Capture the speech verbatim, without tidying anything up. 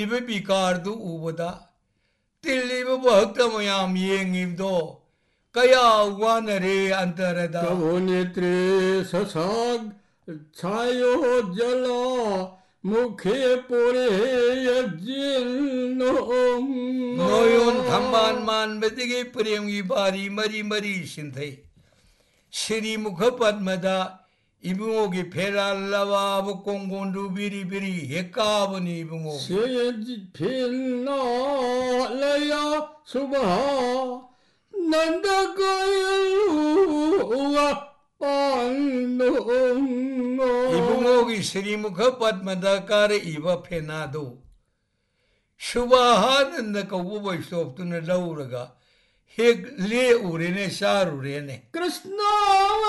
ꯏꯕ ꯕꯤꯀꯥꯔꯗꯨ ꯎꯕꯗ ꯇꯤꯜꯂꯤꯕ ꯚꯛꯇ ꯃꯌꯥꯝ ꯌꯦꯡꯉꯤꯕꯗꯣ ꯀꯌꯥ ꯋꯥꯅꯔꯦ ꯑꯟꯇꯔꯗ कवोनेत्रे ससाग छायो जला मुखे पोरे यजिनो 노윤 탐반 만베디게 프렘기 바리 머리 머리 신태 시리무커 pad마다 이붕옥이 페랄라와 공곤두 비리비리 해까버니 이붕옥 세지 필나 레야 수바 난다가일루와 빵노 이붕옥이 시리무커 pad마다 까르 이바 페나도 슈바하는 거 우버 수업도는 라우르가 핵 레우레네 샤루레네 कृष्ण